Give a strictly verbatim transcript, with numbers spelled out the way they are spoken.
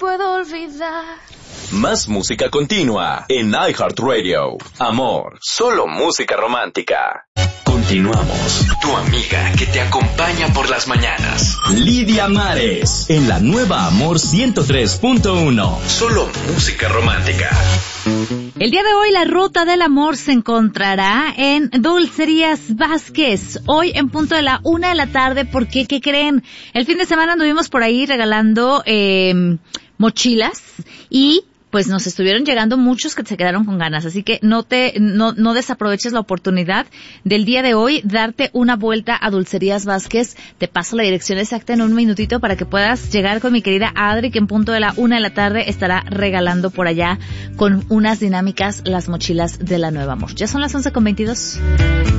puedo olvidar. Más música continua en iHeartRadio. Amor, solo música romántica. Continuamos. Tu amiga que te acompaña por las mañanas. Lidia Mares en la nueva Amor ciento tres punto uno. Solo música romántica. El día de hoy la ruta del amor se encontrará en Dulcerías Vázquez. Hoy en punto de la una de la tarde, porque ¿qué creen? El fin de semana anduvimos por ahí regalando eh, mochilas y pues nos estuvieron llegando muchos que se quedaron con ganas, así que no te, no, no desaproveches la oportunidad del día de hoy, darte una vuelta a Dulcerías Vázquez. Te paso la dirección exacta en un minutito para que puedas llegar con mi querida Adri, que en punto de la una de la tarde estará regalando por allá con unas dinámicas las mochilas de la nueva Amor. Ya son las once con veintidós.